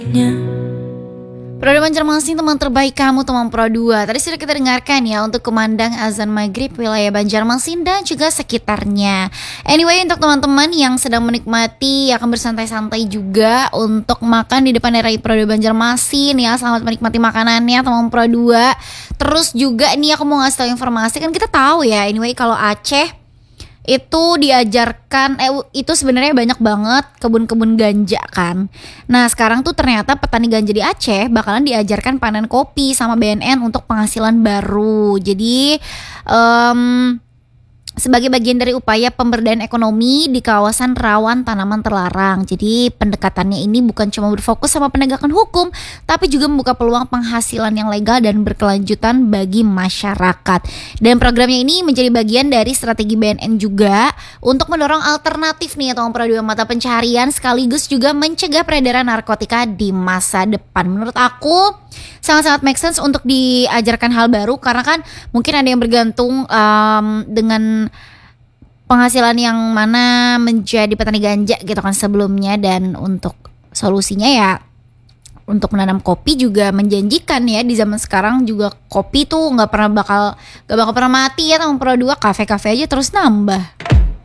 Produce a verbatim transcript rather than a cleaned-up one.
Pro dua Banjarmasin, teman terbaik kamu, teman Pro dua. Tadi sudah kita dengarkan ya untuk kumandang azan maghrib wilayah Banjarmasin dan juga sekitarnya. Anyway, untuk teman-teman yang sedang menikmati akan bersantai-santai juga untuk makan di depan R I Pro dua Banjarmasin ya, selamat menikmati makanannya teman Pro dua. Terus juga nih aku mau ngasih tahu informasi, kan kita tahu ya anyway kalau Aceh itu diajarkan eh itu sebenarnya banyak banget kebun-kebun ganja kan. Nah sekarang tuh ternyata petani ganja di Aceh bakalan diajarkan panen kopi sama B N N untuk penghasilan baru. Jadi um, sebagai bagian dari upaya pemberdayaan ekonomi di kawasan rawan tanaman terlarang. Jadi pendekatannya ini bukan cuma berfokus sama penegakan hukum, tapi juga membuka peluang penghasilan yang legal dan berkelanjutan bagi masyarakat. Dan programnya ini menjadi bagian dari strategi B N N juga untuk mendorong alternatif nih atau memperoleh mata pencaharian, sekaligus juga mencegah peredaran narkotika di masa depan. Menurut aku sangat-sangat make sense untuk diajarkan hal baru, karena kan mungkin ada yang bergantung um, dengan penghasilan yang mana menjadi petani ganja gitu kan sebelumnya. Dan untuk solusinya ya untuk menanam kopi juga menjanjikan ya. Di zaman sekarang juga kopi tuh nggak pernah bakal nggak bakal pernah mati ya teman Pro dua, kafe-kafe aja terus nambah.